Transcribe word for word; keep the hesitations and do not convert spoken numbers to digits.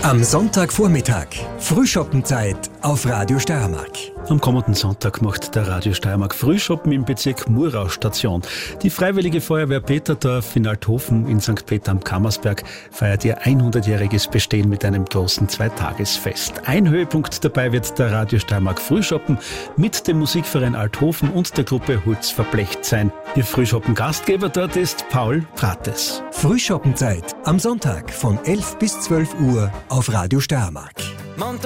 Am Sonntagvormittag, Frühschoppenzeit auf Radio Steiermark. Am kommenden Sonntag macht der Radio Steiermark Frühschoppen im Bezirk Murau Station. Die Freiwillige Feuerwehr Peterdorf in Althofen in Sankt Peter am Kammersberg feiert ihr hundertjähriges Bestehen mit einem großen Zweitagesfest. Ein Höhepunkt dabei wird der Radio Steiermark Frühschoppen mit dem Musikverein Althofen und der Gruppe Holz verblecht sein. Ihr Frühschoppen-Gastgeber dort ist Paul Prates. Frühschoppenzeit am Sonntag von elf bis zwölf Uhr auf Radio Steiermark.